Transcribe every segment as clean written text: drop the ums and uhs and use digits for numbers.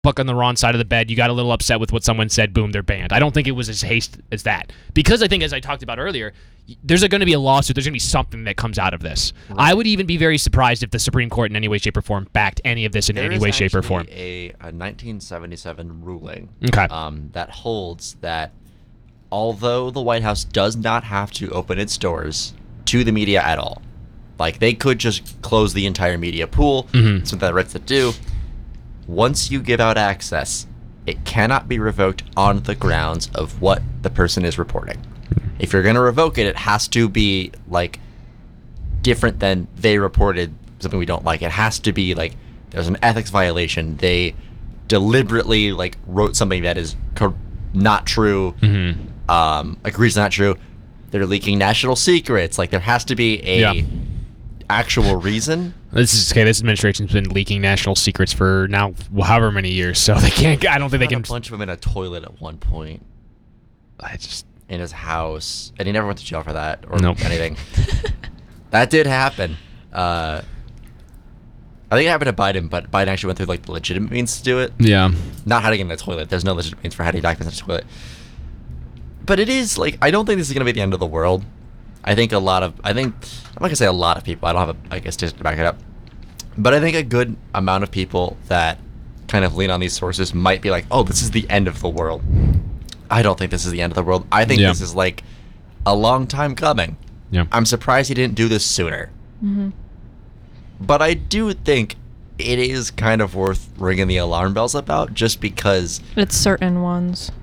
buck on the wrong side of the bed. You got a little upset with what someone said. Boom, they're banned. I don't think it was as haste as that. Because I think, as I talked about earlier, there's going to be a lawsuit. There's going to be something that comes out of this. Right. I would even be very surprised if the Supreme Court in any way, shape, or form backed any of this in any way, shape, or form. A 1977 ruling that holds that although the White House does not have to open its doors to the media at all, like they could just close the entire media pool, something that rights that do. Once you give out access, it cannot be revoked on the grounds of what the person is reporting. If you're going to revoke it, it has to be like different than they reported something we don't like. It has to be like there's an ethics violation. They deliberately like wrote something that is not true, agrees not true. They're leaking national secrets. Like there has to be a actual reason. This administration's been leaking national secrets for now however many years, so they can't. I don't think they can. A bunch of them in a toilet at one point. In his house, and he never went to jail for that or anything. That did happen. I think it happened to Biden, but Biden actually went through like the legitimate means to do it. Yeah. Not hiding in the toilet. There's no legitimate means for hiding documents in the toilet. But it is like I don't think this is going to be the end of the world. I'm not gonna say a lot of people. I don't have a statistic to back it up. But I think a good amount of people that kind of lean on these sources might be like, oh, this is the end of the world. I don't think this is the end of the world. I think this is like a long time coming. Yeah. I'm surprised he didn't do this sooner. But I do think it is kind of worth ringing the alarm bells about just because it's certain ones.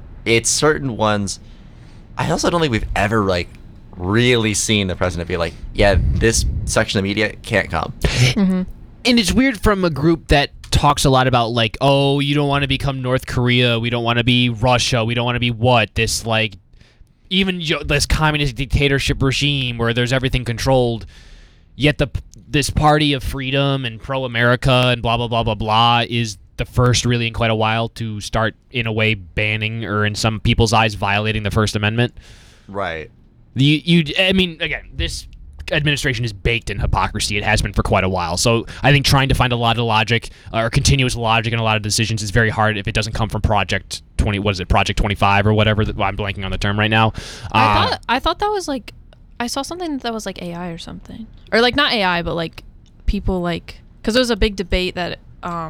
I also don't think we've ever like really seen the president be like, yeah, this section of media can't come. And it's weird from a group that talks a lot about like, oh, you don't want to become North Korea, we don't want to be Russia, we don't want to be this like even this communist dictatorship regime where there's everything controlled, yet this party of freedom and pro-America and blah blah blah blah blah is the first really in quite a while to start in a way banning or in some people's eyes violating the First Amendment. Right. I mean, again, this administration is baked in hypocrisy. It has been for quite a while. So I think trying to find a lot of logic or continuous logic in a lot of decisions is very hard if it doesn't come from Project 25 or whatever. I'm blanking on the term right now. I thought that was like, I saw something that was like AI or something. Or like not AI, but like people like, because there was a big debate that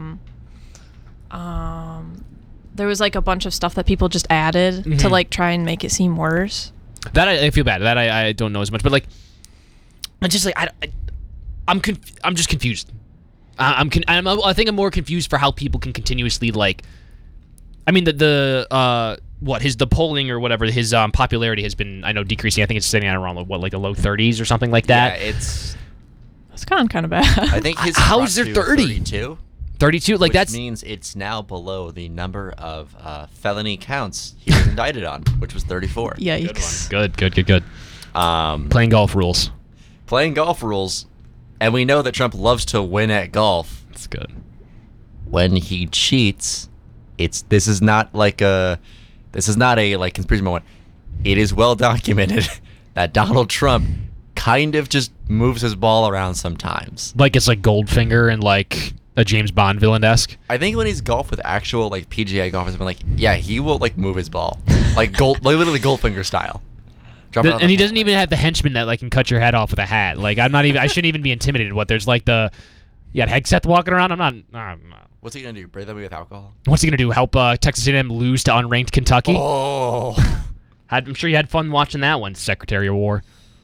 there was like a bunch of stuff that people just added to like try and make it seem worse. That I feel bad. That I don't know as much, but like, I'm just like I'm just confused. I think I'm more confused for how people can continuously like. I mean the polling or whatever, his popularity has been, I know, decreasing. I think it's sitting at around like the low 30s or something like that. Yeah, that's kind of bad. I think his how is there 30? 32, like which means it's now below the number of felony counts he was indicted on, which was 34. Yikes. Good. Playing golf rules, and we know that Trump loves to win at golf. That's good. When he cheats, this is not a conspiracy moment. It is well documented that Donald Trump kind of just moves his ball around sometimes. Like it's like Goldfinger and like a James Bond villain-esque. I think when he's golf with actual like PGA golfers, I'm like, yeah, he will like move his ball like literally Goldfinger style. And he doesn't even have the henchman that like can cut your head off with a hat. Like I shouldn't even be intimidated. There's like Hegseth walking around. I'm not. What's he gonna do? Braid me with alcohol? What's he gonna do? Help Texas A&M lose to unranked Kentucky? Oh, I'm sure you had fun watching that one, Secretary of War.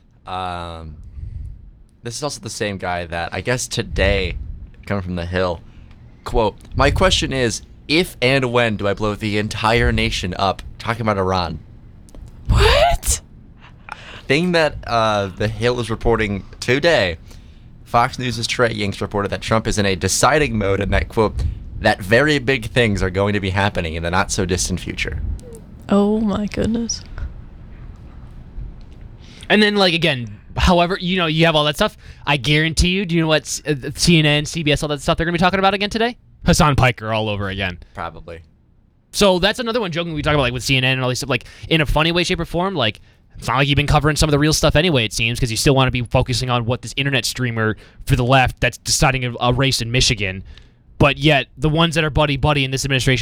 This is also the same guy that I guess today, coming from the Hill, quote, "My question is, if and when do I blow the entire nation up?" Talking about Iran. What? Thing that the Hill is reporting today. Fox News' Trey Yingst reported that Trump is in a deciding mode and that, quote, that very big things are going to be happening in the not-so-distant future. Oh, my goodness. And then, like, again, however, you have all that stuff. I guarantee you, do you know what CNN, CBS, all that stuff they're going to be talking about again today? Hassan Piker all over again. Probably. So that's another one joking we talk about, like, with CNN and all these stuff, like, in a funny way, shape, or form, like, it's not like you've been covering some of the real stuff anyway, it seems, because you still want to be focusing on what this internet streamer for the left that's deciding a race in Michigan. but yet the ones that are buddy buddy in this administration